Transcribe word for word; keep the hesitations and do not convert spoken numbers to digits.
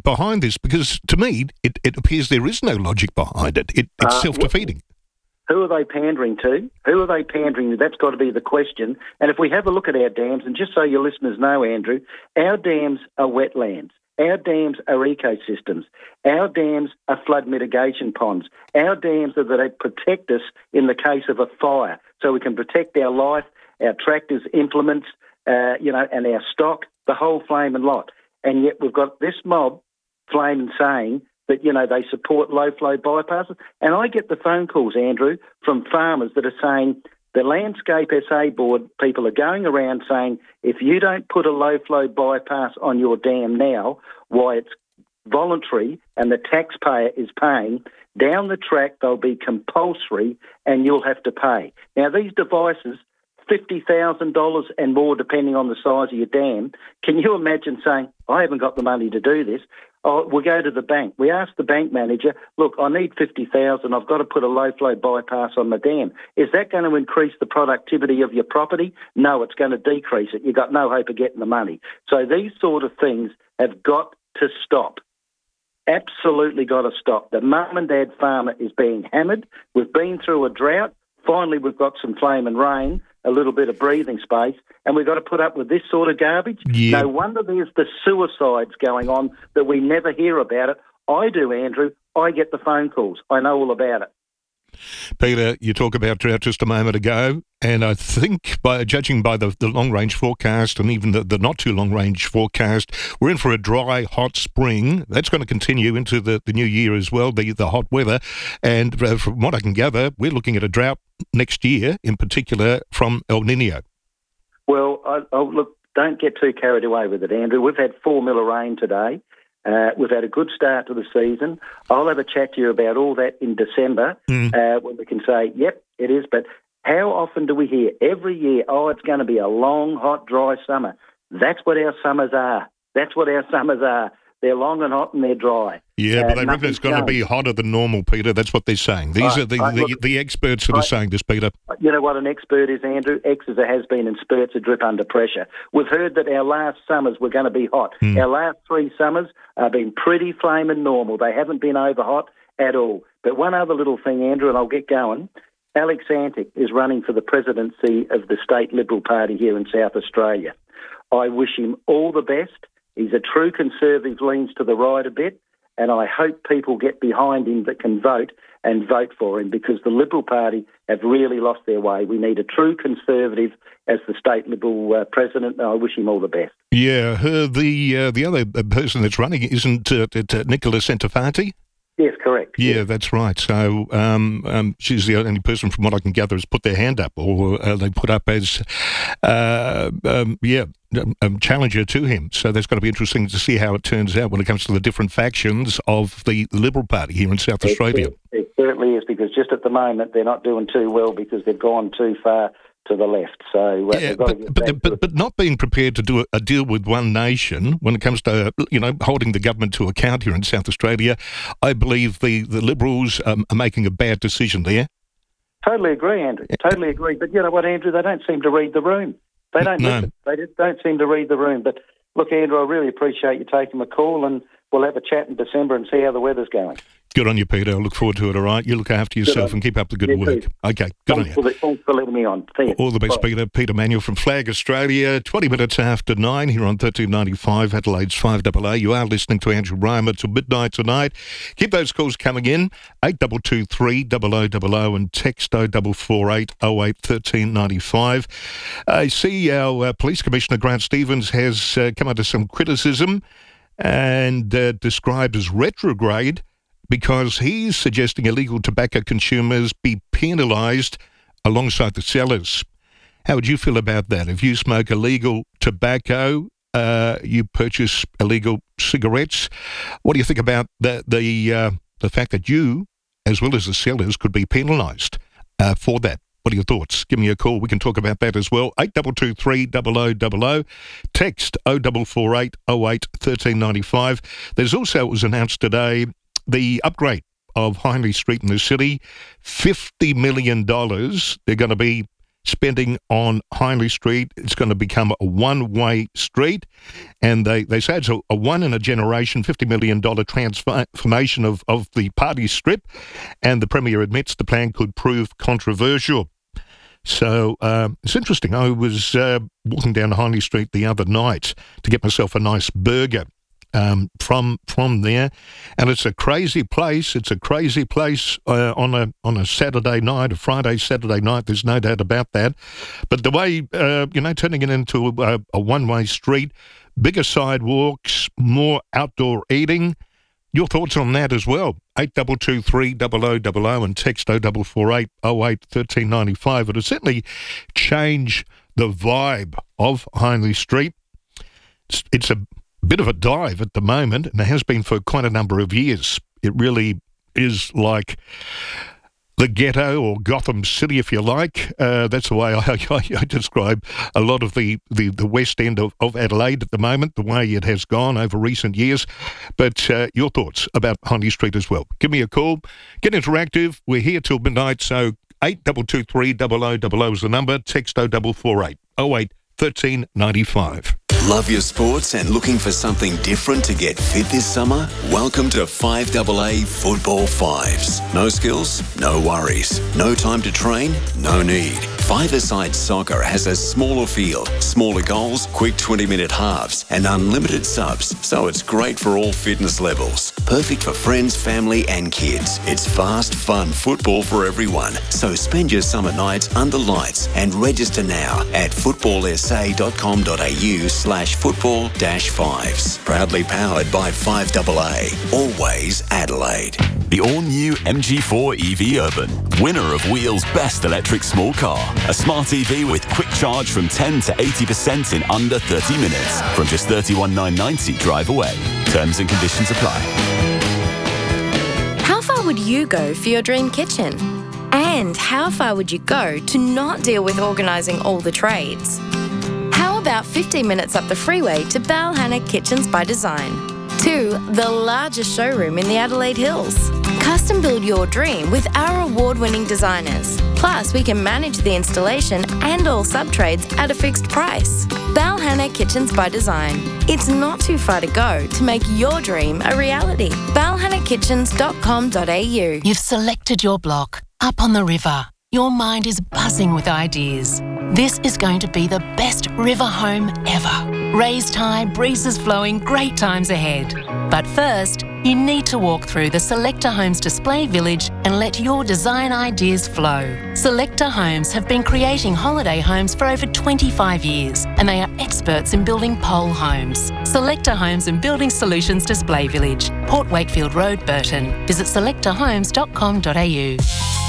logic behind this? Because to me, it, it appears there is no logic behind it. it it's Uh, self-defeating. Who are they pandering to? Who are they pandering to? That's got to be the question. And if we have a look at our dams, and just so your listeners know, Andrew, our dams are wetlands. Our dams are ecosystems. Our dams are flood mitigation ponds. Our dams are that they protect us in the case of a fire, so we can protect our life, our tractors, implements, uh, you know, and our stock, the whole flame and lot. And yet we've got this mob flaming saying that, you know, they support low-flow bypasses. And I get the phone calls, Andrew, from farmers that are saying the Landscape S A Board people are going around saying if you don't put a low-flow bypass on your dam now, why it's voluntary and the taxpayer is paying, down the track they'll be compulsory and you'll have to pay. Now, these devices, fifty thousand dollars and more depending on the size of your dam, can you imagine saying, I haven't got the money to do this? Oh, we'll go to the bank. We ask the bank manager, look, I need fifty thousand dollars. I've got to put a low-flow bypass on my dam. Is that going to increase the productivity of your property? No, it's going to decrease it. You've got no hope of getting the money. So these sort of things have got to stop. Absolutely got to stop. The mum and dad farmer is being hammered. We've been through a drought. Finally, we've got some flame and rain, a little bit of breathing space, and we've got to put up with this sort of garbage. Yeah. No wonder there's the suicides going on that we never hear about it. I do, Andrew. I get the phone calls. I know all about it. Peter, you talk about drought just a moment ago, and I think by judging by the, the long-range forecast and even the, the not-too-long-range forecast, we're in for a dry, hot spring. That's going to continue into the, the new year as well, the, the hot weather. And uh, from what I can gather, we're looking at a drought next year, in particular from El Nino. Well, I, I, look, don't get too carried away with it, Andrew. We've had four mil of rain today. Uh, we've had a good start to the season. I'll have a chat to you about all that in December mm. uh, when we can say, yep, it is. But how often do we hear every year, oh, it's going to be a long, hot, dry summer? That's what our summers are. That's what our summers are. They're long and hot and they're dry. Yeah, uh, but they reckon it's going to be hotter than normal, Peter. That's what they're saying. These I, are the, I, the, look, the experts that I, are saying this, Peter. You know what an expert is, Andrew? X is a has-been and spurts a drip under pressure. We've heard that our last summers were going to be hot. Mm. Our last three summers have been pretty flaming normal. They haven't been over hot at all. But one other little thing, Andrew, and I'll get going. Alex Antic is running for the presidency of the State Liberal Party here in South Australia. I wish him all the best. He's a true conservative, leans to the right a bit, and I hope people get behind him that can vote and vote for him because the Liberal Party have really lost their way. We need a true conservative as the State Liberal uh, president, and I wish him all the best. Yeah, her, the uh, the other person that's running isn't uh, uh, Nicola Centofanti? Yes, correct. Yeah, yes. That's right. So um, um, she's the only person, from what I can gather, has put their hand up, or uh, they put up as, uh, um, yeah, a challenger to him. So that's going to be interesting to see how it turns out when it comes to the different factions of the Liberal Party here in South it, Australia. It, it certainly is, because just at the moment they're not doing too well because they've gone too far to the left. So uh, yeah, but but, but, but not being prepared to do a, a deal with one nation when it comes to, you know, holding the government to account here in South Australia, I believe the, the Liberals um, are making a bad decision there. Totally agree, Andrew. Totally agree. But you know what, Andrew, they don't seem to read the room. They don't no. listen. They just don't seem to read the room. But look, Andrew, I really appreciate you taking my call, and we'll have a chat in December and see how the weather's going. Good on you, Peter. I look forward to it, all right? You look after yourself and keep up the good you work. Too. Okay, good thanks on you. For the, thanks for letting me on. See you. All the best, Bye. Peter. Peter Manuel from Flag Australia, twenty minutes after nine here on thirteen ninety-five, Adelaide's five A A. You are listening to Andrew Ryan till midnight tonight. Keep those calls coming in, eight two two three, double oh double oh, and text oh four four eight, oh eight, thirteen ninety-five. I see our uh, Police Commissioner, Grant Stevens, has uh, come under some criticism and uh, described as retrograde, because he's suggesting illegal tobacco consumers be penalised alongside the sellers. How would you feel about that? If you smoke illegal tobacco, uh, you purchase illegal cigarettes, what do you think about the the, uh, the fact that you, as well as the sellers, could be penalised uh, for that? What are your thoughts? Give me a call. We can talk about that as well. eight two two three, double oh double oh. Text oh four four eight, oh eight, thirteen ninety-five. There's also, it was announced today, the upgrade of Hindley Street in the city, fifty million dollars. They're going to be spending on Hindley Street. It's going to become a one-way street, and they, they say it's a, a one-in-a-generation, fifty million dollars transformation of, of the party strip, and the Premier admits the plan could prove controversial. So um, it's interesting. I was uh, walking down Hindley Street the other night to get myself a nice burger um, from from there, and it's a crazy place. It's a crazy place uh, on a on a Saturday night, a Friday, Saturday night. There's no doubt about that. But the way uh, you know, turning it into a, a one-way street, bigger sidewalks, more outdoor eating. Your thoughts on that as well? eight two two three double oh double oh and text oh four four eight oh eight one three nine five. It'll certainly change the vibe of Hindley Street. It's, it's a bit of a dive at the moment, and it has been for quite a number of years. It really is like the ghetto, or Gotham City, if you like. Uh, that's the way I, I, I describe a lot of the, the, the west end of, of Adelaide at the moment, the way it has gone over recent years. But uh, your thoughts about Hindley Street as well. Give me a call. Get interactive. We're here till midnight, so eight two two three double oh double oh is the number. Text oh four four eight oh eight one three nine five. Love your sports and looking for something different to get fit this summer? Welcome to five A A Football Fives. No skills? No worries. No time to train? No need. Five-a-side soccer has a smaller field, smaller goals, quick twenty-minute halves, and unlimited subs, so it's great for all fitness levels. Perfect for friends, family, and kids. It's fast, fun football for everyone. So spend your summer nights under lights and register now at footballsa.com.au slash football dash fives. Proudly powered by five A A. Always Adelaide. The all-new M G four E V Urban, winner of Wheel's Best Electric Small Car. A smart E V with quick charge from ten to eighty percent in under thirty minutes. From just thirty-one thousand nine hundred ninety drive away. Terms and conditions apply. How far would you go for your dream kitchen? And how far would you go to not deal with organising all the trades? How about fifteen minutes up the freeway to Balhanna Kitchens by Design? To the largest showroom in the Adelaide Hills. Custom build your dream with our award-winning designers. Plus, we can manage the installation and all sub-trades at a fixed price. Balhanna Kitchens by Design. It's not too far to go to make your dream a reality. balhanna kitchens dot com dot a u. You've selected your block, up on the river. Your mind is buzzing with ideas. This is going to be the best river home ever. Raised high, breezes flowing, great times ahead. But first, you need to walk through the Selector Homes Display Village and let your design ideas flow. Selector Homes have been creating holiday homes for over twenty-five years, and they are experts in building pole homes. Selector Homes and Building Solutions Display Village, Port Wakefield Road, Burton. Visit selector homes dot com dot a u.